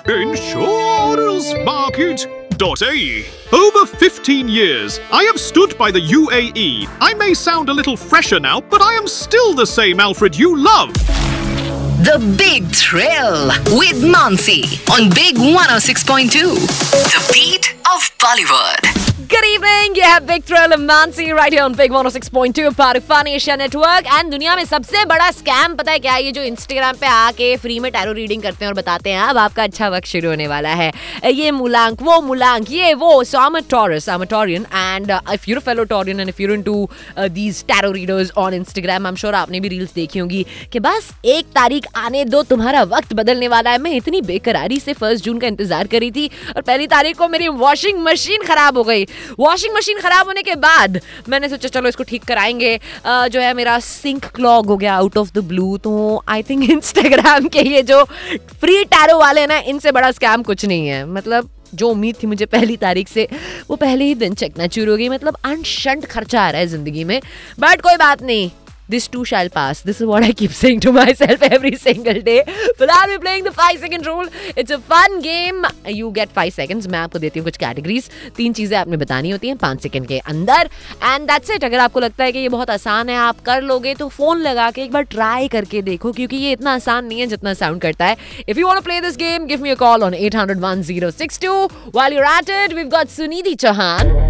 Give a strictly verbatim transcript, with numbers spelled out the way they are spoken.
Insurance Market dot A E. Over fifteen years, I have stood by the U A E. I may sound a little fresher now, but I am still the same Alfred you love. The Big Thrill with Mansi on Big one oh six point two. The beat of Bollywood. Good evening, ये है Big Thrill of Mansi right here on Big one oh six point two part of Fun Asia Network. And दुनिया में सबसे बड़ा scam पता है क्या है? ये जो Instagram पे आके फ्री में टैरो रीडिंग करते हैं और बताते हैं अब आपका अच्छा वक्त शुरू होने वाला है. ये मूलांक, वो मूलांक, ये वो. So I'm a Taurus, I'm a Taurian, and uh, if you're a fellow Taurian and if you're into uh, these tarot readers on Instagram, I'm sure आपने भी रील्स देखी होंगी कि बस एक तारीख आने दो, तुम्हारा वक्त बदलने वाला है. मैं इतनी बेकरारी से फर्स्ट जून का इंतजार करी थी और पहली तारीख को मेरी वॉशिंग मशीन खराब हो गई. वॉशिंग मशीन खराब होने के बाद मैंने सोचा चलो इसको ठीक कराएंगे. uh, जो है मेरा सिंक क्लॉग हो गया आउट ऑफ द ब्लू. तो आई थिंक इंस्टाग्राम के ये जो फ्री टैरो वाले ना, इनसे बड़ा स्कैम कुछ नहीं है. मतलब जो उम्मीद थी मुझे पहली तारीख से, वो पहले ही दिन चकना शुरू हो गई. मतलब अनशंट खर्चा आ रहा है जिंदगी में, बट कोई बात नहीं. This too shall pass. This is what I keep saying to myself every single day. But I'll be playing the five second rule. It's a fun game. You get five seconds. मैं आपको देती हूँ कुछ categories. तीन चीजें आपने बतानी होती हैं पाँच सेकंड के अंदर. And that's it. अगर आपको लगता है कि ये बहुत आसान है, आप कर लोगे, तो फोन लगा के एक बार ट्राई करके देखो, क्योंकि ये इतना आसान नहीं है जितना साउंड करता है. If you want to play this game, give me a call on eight hundred one oh six two. While you're at it, we've got Sunidhi Chauhan.